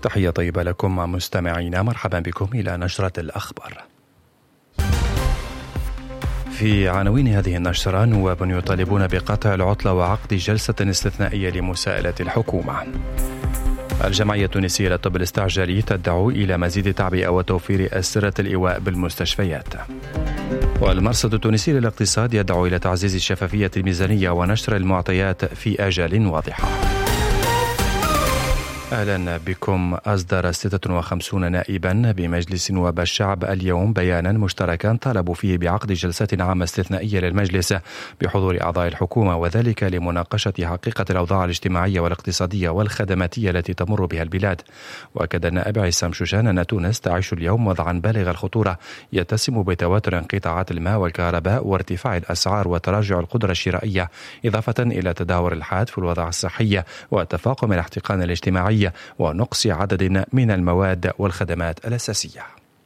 تحية طيبة لكم مستمعينا، مرحبا بكم إلى نشرة الأخبار. في عناوين هذه النشرة: نواب يطالبون بقطع العطلة وعقد جلسة استثنائية لمساءلة الحكومة. الجمعية التونسية للطب الاستعجالي تدعو إلى مزيد تعبئة وتوفير أسرة الإيواء بالمستشفيات. والمرصد التونسي للاقتصاد يدعو إلى تعزيز الشفافية الميزانية ونشر المعطيات في آجال واضحة. أهلا بكم. أصدر 56 نائبا بمجلس نواب الشعب اليوم بيانا مشتركا طالبوا فيه بعقد جلسة عامة استثنائية للمجلس بحضور أعضاء الحكومة، وذلك لمناقشة حقيقة الأوضاع الاجتماعية والاقتصادية والخدماتية التي تمر بها البلاد. وأكد النائب عصام شوشان أن تونس تعيش اليوم وضعا بالغ الخطورة يتسم بتواتر انقطاعات الماء والكهرباء وارتفاع الأسعار وتراجع القدرة الشرائية، إضافة إلى تدهور الحاد في الوضع الصحي وتفاقم الاحتقان الاجتماعي ونقص عدد من المواد والخدمات الأساسية.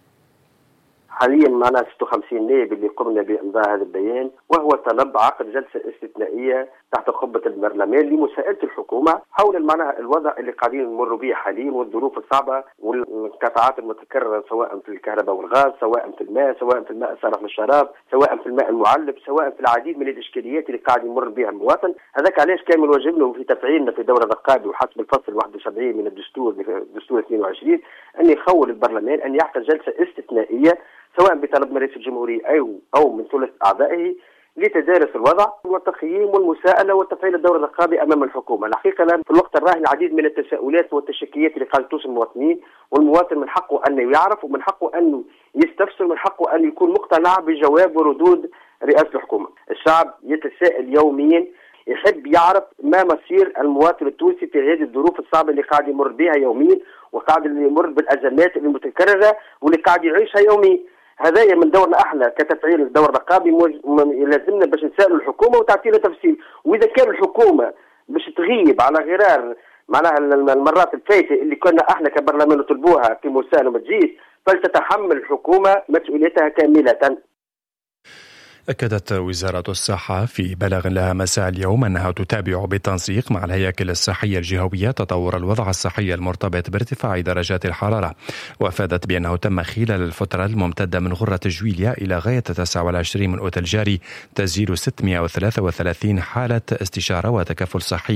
حاليا معنا 56 نائب اللي قمنا بإمضاء هذا البيان، وهو طلب عقد جلسة استثنائية تحت قبة البرلمان لمساءلة الحكومة حول معناها الوضع اللي قاعدين نمر به حاليا والظروف الصعبة والانقطاعات المتكررة، سواء في الكهرباء والغاز، سواء في الماء، سواء في الماء الصالح للشراب، سواء في الماء المعلب، سواء في العديد من الإشكاليات اللي قاعد يمر بها المواطن. هذاك علاش كامل واجبنا في تفعيلنا في دور الرقابي وحسب الفصل 71 من الدستور 22 أن يخول البرلمان أن يعقد جلسة استثنائية سواء بطلب من رئيس الجمهورية أو من ثلث أعضائه لتدارس الوضع والتقييم والمساءلة وتفعيل الدور الرقابي أمام الحكومة. الحقيقة الآن في الوقت الراهن العديد من التساؤلات والتشكيات اللي قاعدة توصل المواطنين، والمواطن من حقه أن يعرف ومن حقه أن يستفسر ومن حقه أن يكون مقتنع بجواب وردود رئاسة الحكومة. الشعب يتساءل يوميا، يحب يعرف ما مصير المواطن التونسي في هذه الظروف الصعبة اللي قاعد يمر بها يوميا، وقاعد يمر بالأزمات المتكررة واللي قاعد يعيشها يوميا. هذا من دورنا احنا كتفعيل الدور الرقابي، لازمنا باش نسالوا الحكومه وتعطينا تفسير. واذا كان الحكومه باش تغيب على غرار معناها المرات الفايته اللي كنا احنا كبرلمان نطلبوها في مساءله وما تجيش، فلتتحمل الحكومه مسؤوليتها كامله. أكدت وزارة الصحة في بلاغ لها مساء اليوم أنها تتابع بالتنسيق مع الهياكل الصحية الجهوية تطور الوضع الصحي المرتبط بارتفاع درجات الحرارة، وأفادت بأنه تم خلال الفترة الممتدة من غرة جويليا إلى غاية 29 من أوت الجاري تسجيل 633 حالة استشارة وتكفل صحي